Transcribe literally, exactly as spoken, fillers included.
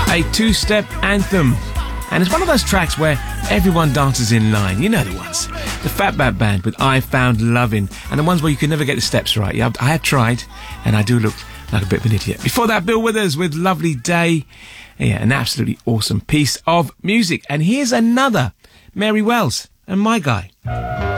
a two-step anthem. And it's one of those tracks where everyone dances in line. You know the ones. The Fatback Band with I Found Lovin'. And the ones where you can never get the steps right. Yeah, I have tried, and I do look like a bit of an idiot. Before that, Bill Withers with Lovely Day. Yeah, an absolutely awesome piece of music. And here's another Mary Wells and My Guy.